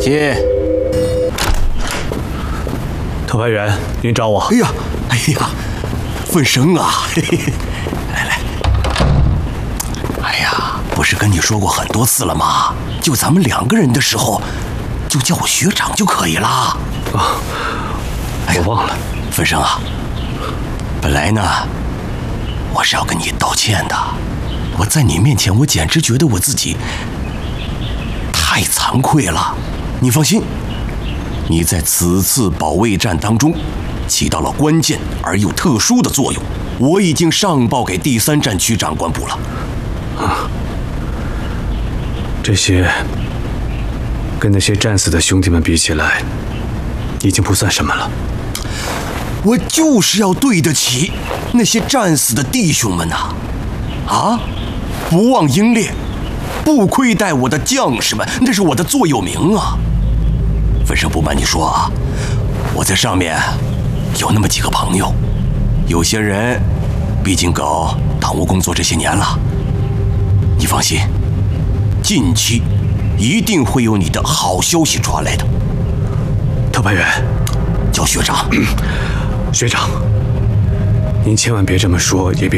进。 特派员，您找我？ 哎呀，分生啊，嘿嘿，来。哎呀，不是跟你说过很多次了吗？就咱们2个人的时候，就叫我学长就可以了。 啊，我忘了。 分生啊，本来呢，我是要跟你道歉的。我在你面前，我简直觉得我自己太惭愧了。你放心，你在此次保卫战当中起到了关键而又特殊的作用，我已经上报给第3战区长官部了。 这些跟那些战死的兄弟们比起来，已经不算什么了。 我就是要对得起那些战死的弟兄们呐！不忘英烈，不亏待我的将士们，那是我的座右铭啊！分生不瞒你说啊，我在上面有那么几个朋友，有些人毕竟搞党务工作这些年了。你放心，近期一定会有你的好消息传来的。 特派员， 叫学长。 学长，您千万别这么说，也别